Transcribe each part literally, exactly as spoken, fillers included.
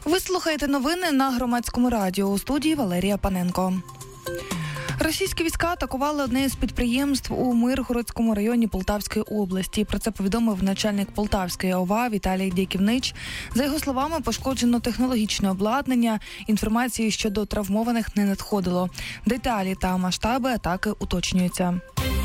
Ви слухаєте новини на Громадському радіо. У студії Валерія Паненко. Російські війська атакували одне з підприємств у Миргородському районі Полтавської області. Про це повідомив начальник Полтавської ОВА Віталій Дяківнич. За його словами, пошкоджено технологічне обладнання. Інформації щодо травмованих не надходило. Деталі та масштаби атаки уточнюються.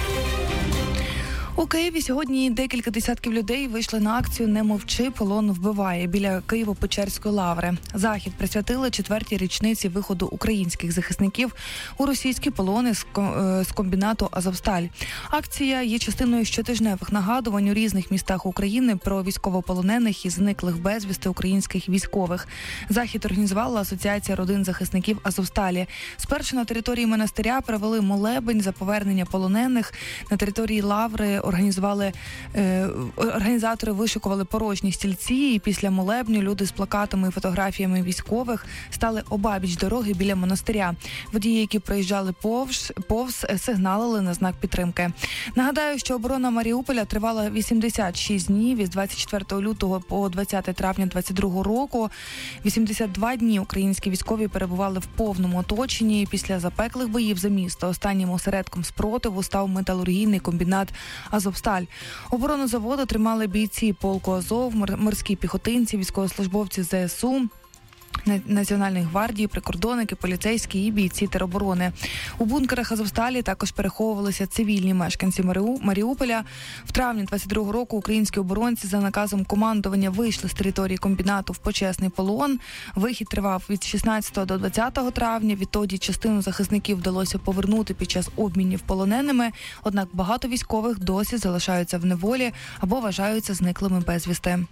У Києві сьогодні декілька десятків людей вийшли на акцію «Не мовчи, полон вбиває» біля Києво-Печерської лаври. Захід присвятили четвертій річниці виходу українських захисників у російські полони з комбінату «Азовсталь». Акція є частиною щотижневих нагадувань у різних містах України про військовополонених і зниклих безвісти українських військових. Захід організувала Асоціація родин захисників «Азовсталі». Спершу на території монастиря провели молебень за повернення полонених. На території лаври Організували е, організатори вишикували порожні стільці, і після молебню люди з плакатами і фотографіями військових стали обабіч дороги біля монастиря. Водії, які проїжджали повз, повз сигналили на знак підтримки. Нагадаю, що оборона Маріуполя тривала вісімдесят шість днів із двадцять четвертого лютого по двадцяте травня двадцять другого року. вісімдесят два дні українські військові перебували в повному оточенні. Після запеклих боїв за місто останнім осередком спротиву став металургійний комбінат «Азовсталь». Оборону заводу тримали бійці полку Азов, морські піхотинці, військовослужбовці ЗСУ, Національної гвардії, прикордонники, поліцейські і бійці тероборони. У бункерах «Азовсталі» також переховувалися цивільні мешканці Маріуполя. В травні двадцять другого року українські оборонці за наказом командування вийшли з території комбінату в почесний полон. Вихід тривав від шістнадцятого до двадцятого травня. Відтоді частину захисників вдалося повернути під час обмінів полоненими. Однак багато військових досі залишаються в неволі або вважаються зниклими безвісти.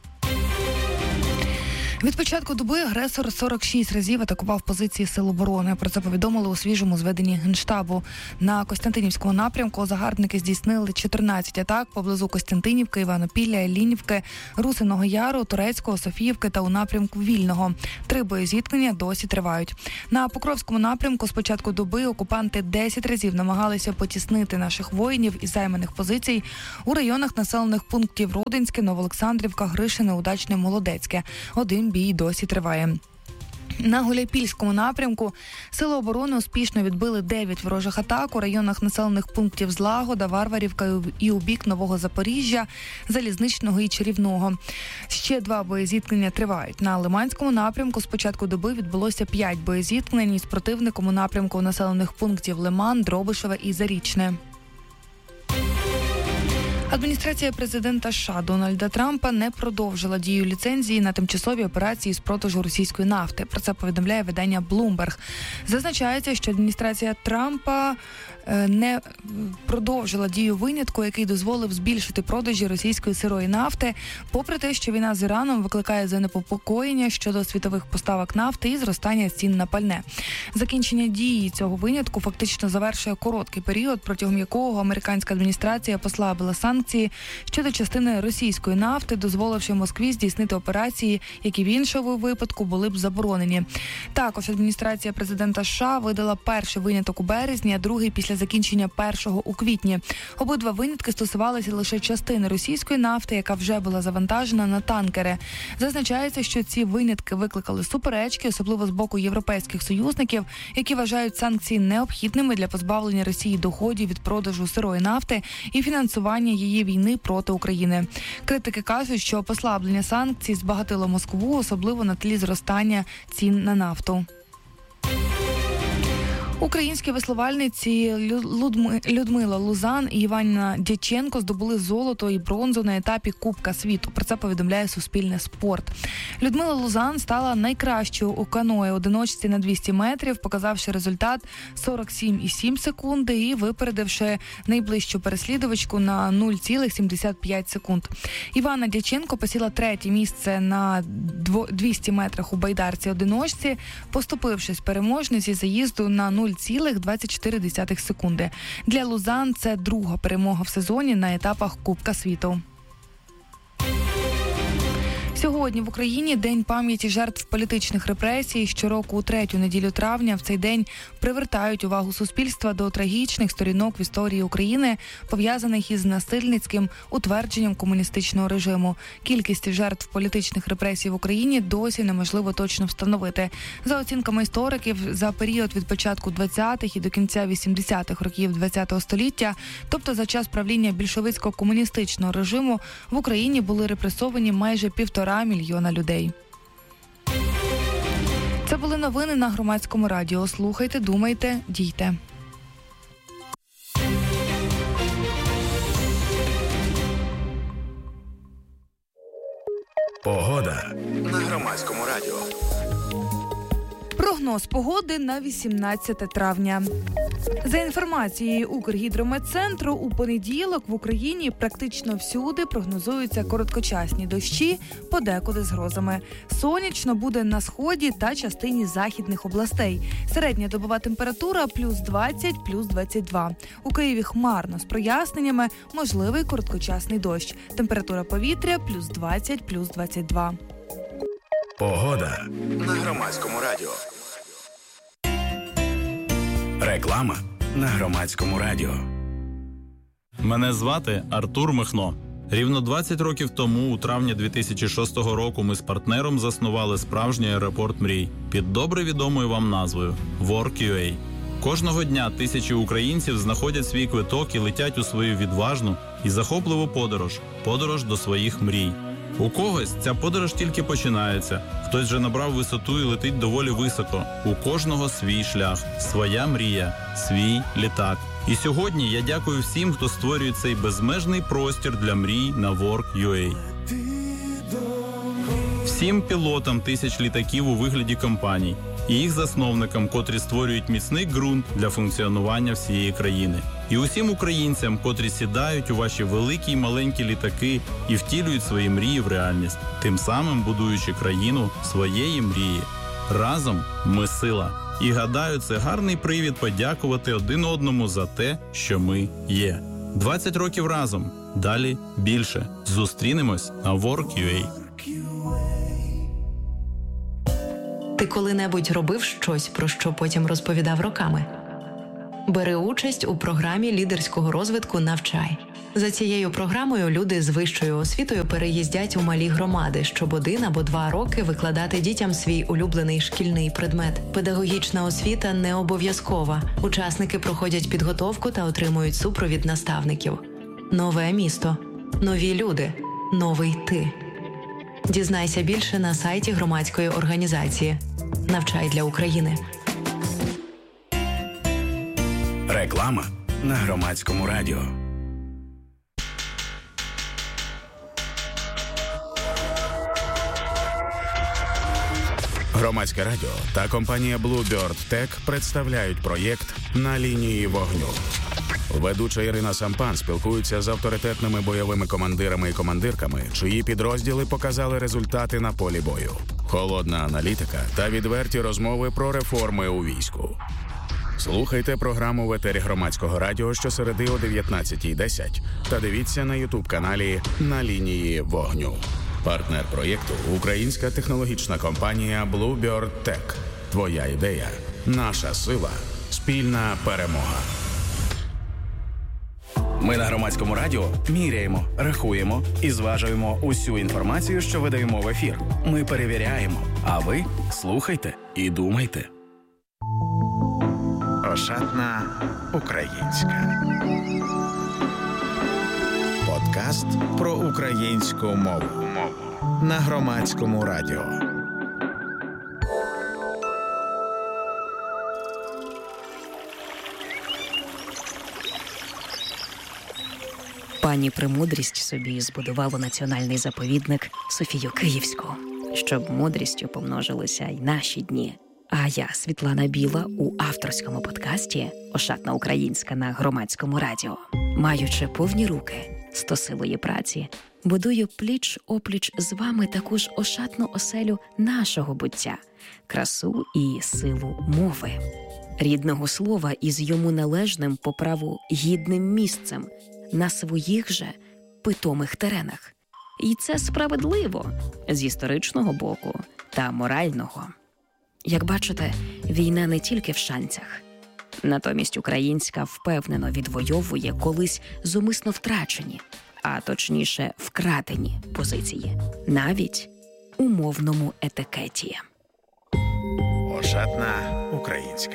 Від початку доби агресор сорок шість разів атакував позиції сил оборони. Про це повідомили у свіжому зведенні Генштабу. На Костянтинівському напрямку загарбники здійснили чотирнадцять атак поблизу Костянтинівки, Іванопілля, Іллінівки, Русиного Яру, Турецького, Софіївки та у напрямку Вільного. Три боєзіткнення досі тривають. На Покровському напрямку з початку доби окупанти десять разів намагалися потіснити наших воїнів із займаних позицій у районах населених пунктів Родинське, Новоолександрівка, Гришине, Удачне, Молодецьке. Один бій досі триває. На Гуляйпільському напрямку сили оборони успішно відбили дев'ять ворожих атак у районах населених пунктів Злагода, Варварівка і у бік Нового Запоріжжя, Залізничного і Чарівного. Ще два боєзіткнення тривають. На Лиманському напрямку з початку доби відбулося п'ять боєзіткнень із противником у напрямку населених пунктів Лиман, Дробишеве і Зарічне. Адміністрація президента США Дональда Трампа не продовжила дію ліцензії на тимчасові операції з продажу російської нафти. Про це повідомляє видання Bloomberg. Зазначається, що адміністрація Трампа не продовжила дію винятку, який дозволив збільшити продажі російської сирої нафти, попри те, що війна з Іраном викликає занепокоєння щодо світових поставок нафти і зростання цін на пальне. Закінчення дії цього винятку фактично завершує короткий період, протягом якого американська адміністрація послабила санкції щодо частини російської нафти, дозволивши Москві здійснити операції, які в іншому випадку були б заборонені. Також адміністрація президента США видала перший виняток у березні, а другий після закінчення першого у квітні. Обидва винятки стосувалися лише частини російської нафти, яка вже була завантажена на танкери. Зазначається, що ці винятки викликали суперечки, особливо з боку європейських союзників, які вважають санкції необхідними для позбавлення Росії доходів від продажу сирої нафти і фінансування її війни проти України. Критики кажуть, що послаблення санкцій збагатило Москву, особливо на тлі зростання цін на нафту. Українські веслувальниці Людмила Лузан і Іванна Дяченко здобули золото і бронзу на етапі Кубка світу. Про це повідомляє Суспільне спорт. Людмила Лузан стала найкращою у каное одиночці на двісті метрів, показавши результат сорок сім і сім секунди і випередивши найближчу переслідувачку на нуль цілих сімдесят п'ять секунд. Іванна Дяченко посіла третє місце на двісті метрах у байдарці одиночці, поступившись переможниці заїзду на нуль цілих двадцять чотири десятих секунди. Для Лузан це друга перемога в сезоні на етапах Кубка світу. Сьогодні Сьогодні в Україні День пам'яті жертв політичних репресій. Щороку у третю неділю травня в цей день привертають увагу суспільства до трагічних сторінок в історії України, пов'язаних із насильницьким утвердженням комуністичного режиму. Кількість жертв політичних репресій в Україні досі неможливо точно встановити. За оцінками істориків, за період від початку двадцятих і до кінця вісімдесятих років ХХ століття, тобто за час правління більшовицького комуністичного режиму, в Україні були репресовані майже півтора мільйона людей. Це були новини на Громадському радіо. Слухайте, думайте, дійте. Погода на Громадському радіо. Прогноз погоди на вісімнадцяте травня. За інформацією Укргідрометцентру, у понеділок в Україні практично всюди прогнозуються короткочасні дощі, подекуди з грозами. Сонячно буде на сході та частині західних областей. Середня добова температура – плюс двадцять, плюс двадцять два. У Києві хмарно з проясненнями, можливий короткочасний дощ. Температура повітря – плюс двадцять, плюс двадцять два. Погода на Громадському радіо. Реклама на Громадському радіо. Мене звати Артур Михно. Рівно двадцять років тому, у травні дві тисячі шостого року, ми з партнером заснували справжній аеропорт мрій під добре відомою вам назвою WorkUA. Кожного дня тисячі українців знаходять свій квиток і летять у свою відважну і захопливу подорож – подорож до своїх мрій. У когось ця подорож тільки починається, хтось вже набрав висоту і летить доволі високо. У кожного свій шлях, своя мрія, свій літак. І сьогодні я дякую всім, хто створює цей безмежний простір для мрій на WorkUA. Всім пілотам тисяч літаків у вигляді компаній і їх засновникам, котрі створюють міцний ґрунт для функціонування всієї країни. І усім українцям, котрі сідають у ваші великі й маленькі літаки і втілюють свої мрії в реальність, тим самим будуючи країну своєї мрії. Разом ми сила. І гадаю, це гарний привід подякувати один одному за те, що ми є. двадцять років разом. Далі більше. Зустрінемось на WorkUA. Ти коли-небудь робив щось, про що потім розповідав роками? Бери участь у програмі лідерського розвитку «Навчай». За цією програмою люди з вищою освітою переїздять у малі громади, щоб один або два роки викладати дітям свій улюблений шкільний предмет. Педагогічна освіта не обов'язкова. Учасники проходять підготовку та отримують супровід наставників. Нове місто. Нові люди. Новий ти. Дізнайся більше на сайті громадської організації «Навчай для України». Реклама на Громадському радіо. Громадське радіо та компанія Bluebird Tech представляють проєкт «На лінії вогню». Ведуча Ірина Сампан спілкується з авторитетними бойовими командирами і командирками, чиї підрозділи показали результати на полі бою. Холодна аналітика та відверті розмови про реформи у війську. Слухайте програму в етері Громадського радіо щосереди о дев'ятнадцятій десять та дивіться на ютуб-каналі «На лінії вогню». Партнер проєкту – українська технологічна компанія Bluebird Tech. Твоя ідея – наша сила. Спільна перемога. Ми на Громадському радіо міряємо, рахуємо і зважуємо усю інформацію, що видаємо в ефір. Ми перевіряємо, а ви слухайте і думайте. Ошатна українська. Подкаст про українську мову на Громадському радіо. Пані Премудрість собі збудувала національний заповідник Софію Київську, щоб мудрістю помножилися й наші дні. А я, Світлана Біла, у авторському подкасті «Ошатна українська» на Громадському радіо, маючи повні руки стосилої праці, будую пліч-опліч з вами таку ж ошатну оселю нашого буття, красу і силу мови, рідного слова із йому належним по праву гідним місцем на своїх же питомих теренах. І це справедливо з історичного боку та морального. Як бачите, війна не тільки в шанцях. Натомість українська впевнено відвоює колись зумисно втрачені, а точніше вкрадені позиції, навіть у мовному етикеті. Ошатна українська.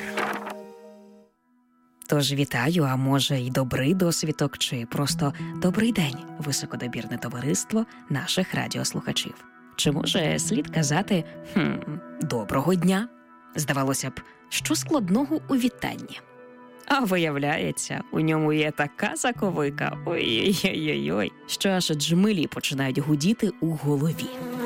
Тож вітаю, а може й добрий досвідок, чи просто добрий день, високодобірне товариство наших радіослухачів. Чи може слід казати «хм, доброго дня»? Здавалося б, що складного у вітанні? А виявляється, у ньому є така заковика, ой-ой-ой-ой, що аж джмелі починають гудіти у голові.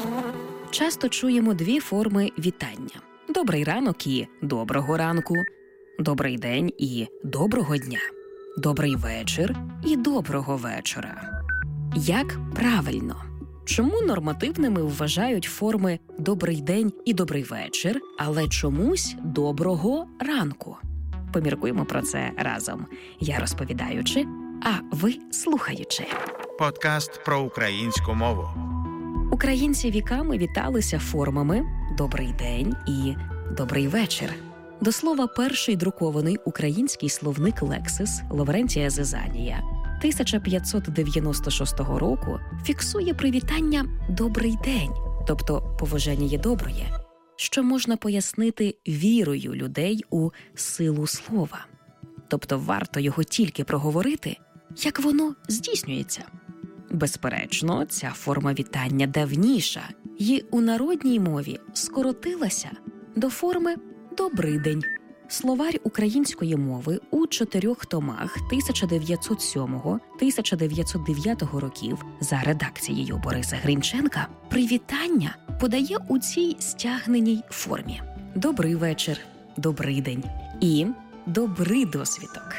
Часто чуємо дві форми вітання. Добрий ранок і доброго ранку. Добрий день і доброго дня. Добрий вечір і доброго вечора. Як правильно? Чому нормативними вважають форми «добрий день» і «добрий вечір», але чомусь «доброго ранку»? Поміркуємо про це разом. Я розповідаючи, а ви слухаючи. Подкаст про українську мову. Українці віками віталися формами «добрий день» і «добрий вечір». До слова, перший друкований український словник «Лексис» Лаврентія Зизанія тисяча п'ятсот дев'яносто шостого року фіксує привітання «добрий день», тобто «поважання доброє», що можна пояснити вірою людей у силу слова. Тобто варто його тільки проговорити, як воно здійснюється. Безперечно, ця форма вітання давніша і у народній мові скоротилася до форми «добрий день». Словарь української мови у чотирьох томах тисяча дев'ятсот сьомого - тисяча дев'ятсот дев'ятого років за редакцією Бориса Гринченка привітання подає у цій стягненій формі. Добрий вечір, добрий день і добрий досвідок.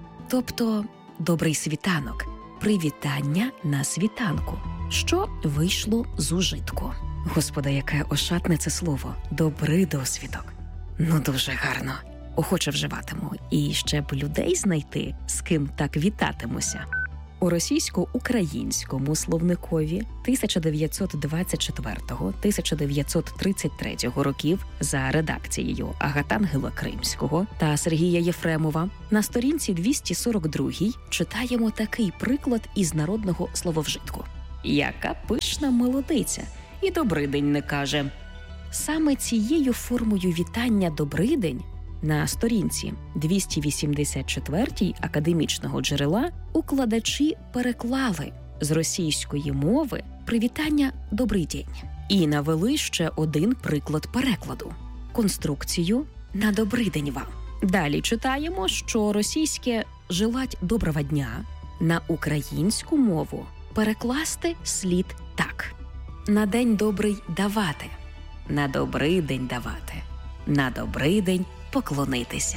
Тобто добрий світанок, привітання на світанку, що вийшло з ужитку. Господи, яке ошатне це слово «добрий досвідок». Ну, дуже гарно. Охоче вживатиму. І ще б людей знайти, з ким так вітатимуся. У російсько-українському словникові тисяча дев'ятсот двадцять четвертого - тисяча дев'ятсот тридцять третього років за редакцією Агатангела Кримського та Сергія Єфремова на сторінці двісті сорок другій читаємо такий приклад із народного слововжитку. Яка пишна молодиця, і добрий день не каже. Саме цією формою вітання «добрий день» на сторінці двісті вісімдесят четвертій академічного джерела укладачі переклали з російської мови привітання «добрий день» і навели ще один приклад перекладу – конструкцію «на добрий день вам». Далі читаємо, що російське «желать доброго дня» на українську мову перекласти слід так: «на день добрий давати», «на добрий день давати», «на добрий день поклонитися».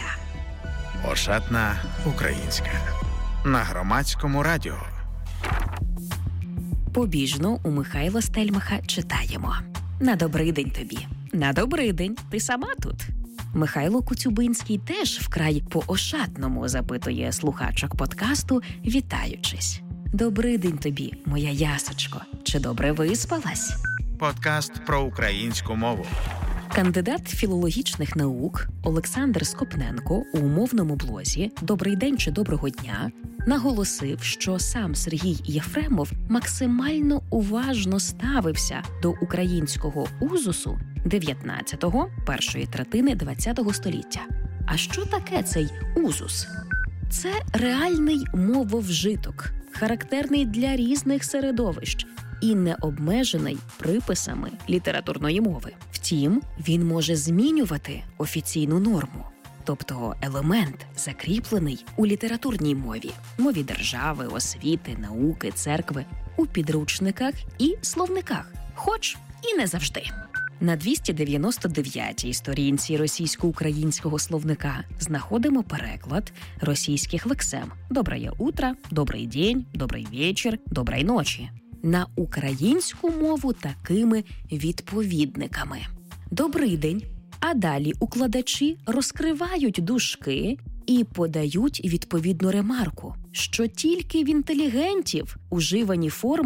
Ошатна українська. На громадському радіо. Побіжно у Михайла Стельмаха читаємо: «На добрий день тобі». «На добрий день, ти сама тут?» Михайло Коцюбинський теж вкрай по-ошатному запитує слухачок подкасту, вітаючись: «Добрий день тобі, моя ясочко, чи добре виспалась?» Подкаст про українську мову. Кандидат філологічних наук Олександр Скопненко у мовному блозі «Добрий день» чи «Доброго дня» наголосив, що сам Сергій Єфремов максимально уважно ставився до українського узусу дев'ятнадцятого - першої третини ХХ століття. А що таке цей узус? Це реальний мововжиток, характерний для різних середовищ і не обмежений приписами літературної мови. Втім, він може змінювати офіційну норму, тобто елемент, закріплений у літературній мові, мові держави, освіти, науки, церкви, у підручниках і словниках, хоч і не завжди. На двісті дев'яносто дев'ятій сторінці російсько-українського словника знаходимо переклад російських лексем «Доброе утро», «Добрий день», «Добрий вечір», «Доброї ночі» на українську мову такими відповідниками. «Добрий день», а далі укладачі розкривають дужки і подають відповідну ремарку, що тільки в інтелігентів уживані форми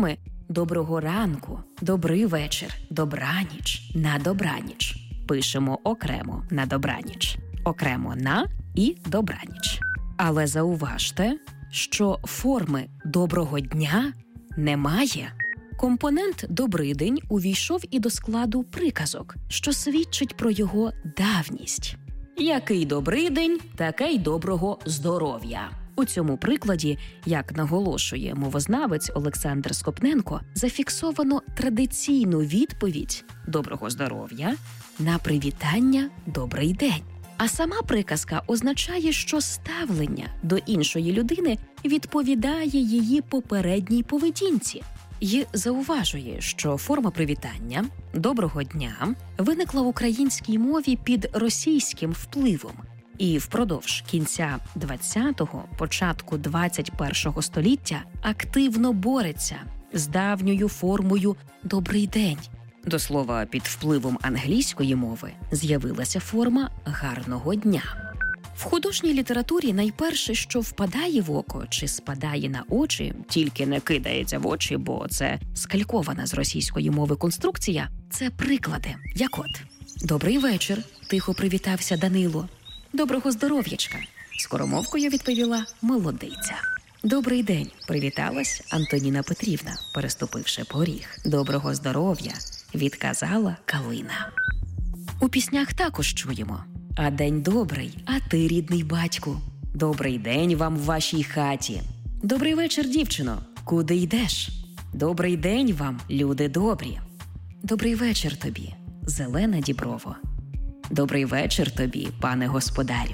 доброго ранку, добрий вечір, добраніч, на добраніч. Пишемо окремо на добраніч, окремо на і добраніч. Але зауважте, що форми доброго дня немає. Компонент «добрий день» увійшов і до складу приказок, що свідчить про його давність. Який добрий день, таке й доброго здоров'я. У цьому прикладі, як наголошує мовознавець Олександр Скопненко, зафіксовано традиційну відповідь «доброго здоров'я» на привітання «добрий день». А сама приказка означає, що ставлення до іншої людини відповідає її попередній поведінці. І зауважує, що форма привітання «доброго дня» виникла в українській мові під російським впливом і впродовж кінця двадцятого, початку двадцять першого століття активно бореться з давньою формою «добрий день». До слова, під впливом англійської мови з'явилася форма «гарного дня». В художній літературі найперше, що впадає в око чи спадає на очі, тільки не кидається в очі, бо це скалькована з російської мови конструкція, це приклади, як от «Добрий вечір», тихо привітався Данило. «Доброго здоров'ячка», скоромовкою відповіла молодиця. «Добрий день», привіталась Антоніна Петрівна, переступивши поріг. «Доброго здоров'я», відказала Калина. У піснях також чуємо: «А день добрий, а ти, рідний батьку. Добрий день вам в вашій хаті. Добрий вечір, дівчино, куди йдеш? Добрий день вам, люди добрі. Добрий вечір тобі, зелена діброво. Добрий вечір тобі, пане господарю».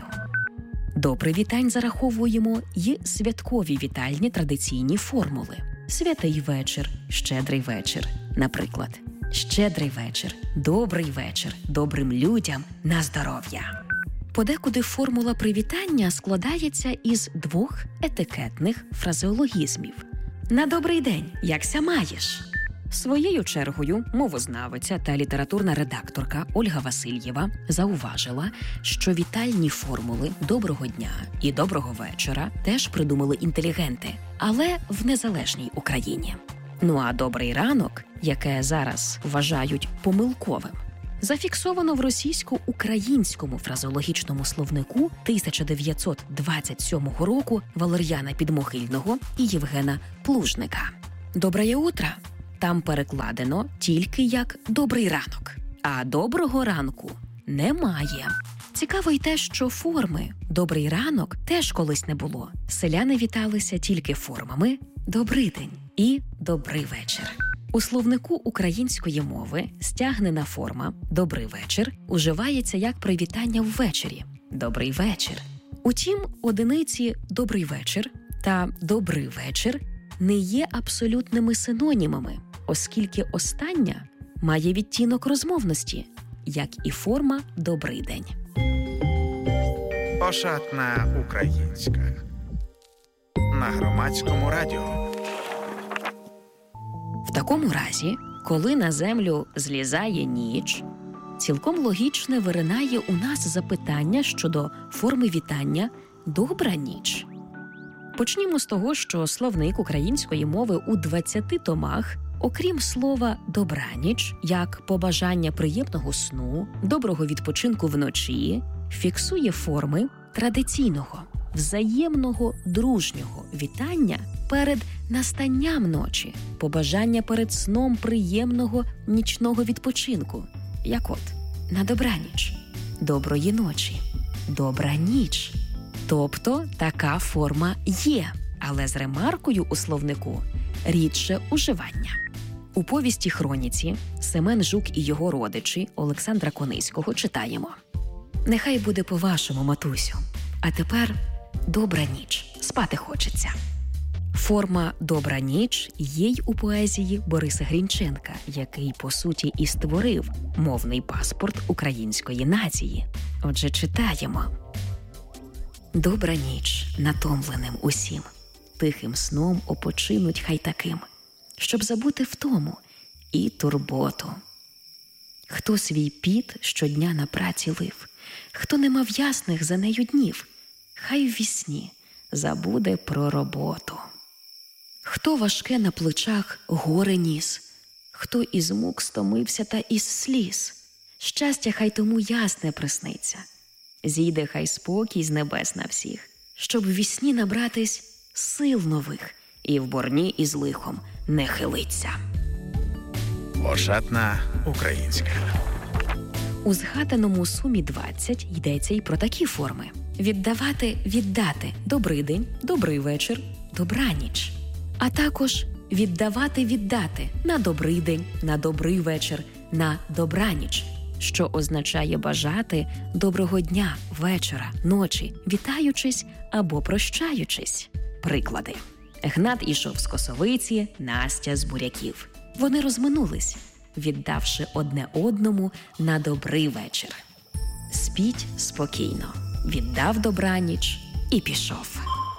До привітань зараховуємо й святкові вітальні традиційні формули. Святий вечір, щедрий вечір, наприклад. Щедрий вечір, добрий вечір, добрим людям на здоров'я. Подекуди формула привітання складається із двох етикетних фразеологізмів. «На добрий день, якся маєш?» Своєю чергою мовознавиця та літературна редакторка Ольга Васильєва зауважила, що вітальні формули «доброго дня» і «доброго вечора» теж придумали інтелігенти, але в незалежній Україні. Ну а «добрий ранок», яке зараз вважають помилковим, зафіксовано в російсько-українському фразеологічному словнику тисяча дев'ятсот двадцять сьомого року Валер'яна Підмогильного і Євгена Плужника. «Доброе утро» там перекладено тільки як «добрий ранок», а «доброго ранку» немає. Цікаво й те, що форми «добрий ранок» теж колись не було. Селяни віталися тільки формами «добрий день» і «добрий вечір». У словнику української мови стягнена форма «добрий вечір» уживається як привітання ввечері «добрий вечір». Утім, одиниці «добрий вечір» та «добрий вечір» не є абсолютними синонімами, оскільки остання має відтінок розмовності, як і форма «добрий день». Ошатна українська на Громадському радіо. В такому разі, коли на землю злізає ніч, цілком логічне виринає у нас запитання щодо форми вітання «добра ніч». Почнімо з того, що словник української мови у двадцяти томах, окрім слова «добраніч», як побажання приємного сну, доброго відпочинку вночі, фіксує форми традиційного, взаємного, дружнього вітання перед настанням ночі, побажання перед сном приємного нічного відпочинку, як от «на добраніч», «доброї ночі», «добра ніч». Тобто така форма є, але з ремаркою у словнику рідше уживання. У повісті «Хроніці» Семен Жук і його родичі Олександра Кониського читаємо: «Нехай буде по-вашому, матусю, а тепер добра ніч, спати хочеться». Форма «добра ніч» є й у поезії Бориса Грінченка, який, по суті, і створив мовний паспорт української нації. Отже, читаємо: «Добра ніч натомленим усім, тихим сном опочинуть хай таким, щоб забути втому і турботу. Хто свій піт щодня на праці лив, хто не мав ясних за нею днів, хай ввісні забуде про роботу. Хто важке на плечах горе ніс, хто із мук стомився та із сліз, щастя хай тому ясне присниться, зійде хай спокій з небес на всіх, щоб в вісні набратись сил нових і в борні із лихом не хилиться. Ошатна українська. У згаданому сумі двадцять йдеться й про такі форми. Віддавати – віддати. Добрий день, добрий вечір, добраніч. А також віддавати – віддати. На добрий день, на добрий вечір, на добраніч. Що означає бажати доброго дня, вечора, ночі, вітаючись або прощаючись. Приклади. Гнат ішов з косовиці, Настя з буряків. Вони розминулись, віддавши одне одному на добрий вечір. Спіть спокійно. Віддав добраніч і пішов.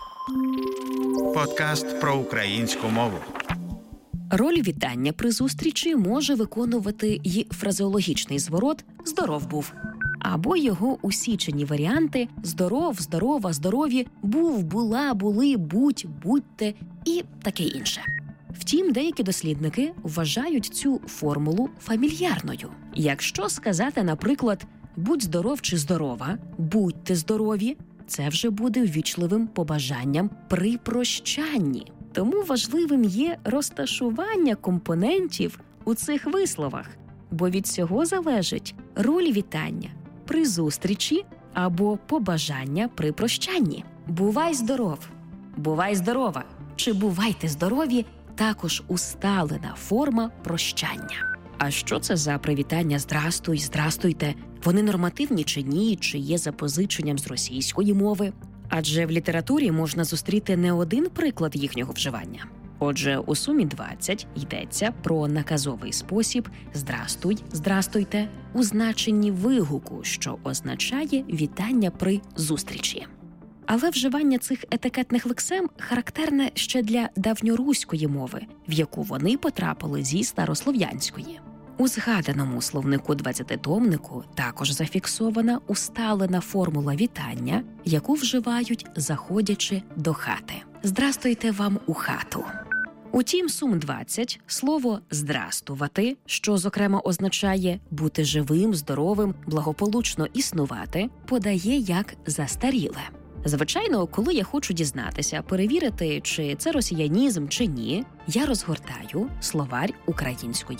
Подкаст про українську мову. Роль вітання при зустрічі може виконувати й фразеологічний зворот «здоров був», або його усічені варіанти «здоров», «здорова», «здорові», «був», «була», «були», «будь», «будьте» і таке інше. Втім, деякі дослідники вважають цю формулу фамільярною. Якщо сказати, наприклад, «будь здоров» чи «здорова», «будьте здорові», це вже буде ввічливим побажанням при прощанні. Тому важливим є розташування компонентів у цих висловах, бо від цього залежить роль вітання при зустрічі або побажання при прощанні. «Бувай здоров», «бувай здорова» чи «бувайте здорові» – також усталена форма прощання. А що це за привітання «здрастуй», «здрастуйте»? Вони нормативні чи ні, чи є запозиченням з російської мови? Адже в літературі можна зустріти не один приклад їхнього вживання. Отже, у сумі двадцять йдеться про наказовий спосіб «здрастуй», «здрастуйте» у значенні вигуку, що означає вітання при зустрічі. Але вживання цих етикетних лексем характерне ще для давньоруської мови, в яку вони потрапили зі старослов'янської. У згаданому словнику двадцятитомнику також зафіксована усталена формула вітання, яку вживають, заходячи до хати. «Здрастуйте вам у хату». Утім, сум двадцять слово «здрастувати», що, зокрема, означає бути живим, здоровим, благополучно існувати, подає як застаріле. Звичайно, коли я хочу дізнатися, перевірити, чи це росіянізм, чи ні, я розгортаю словарь української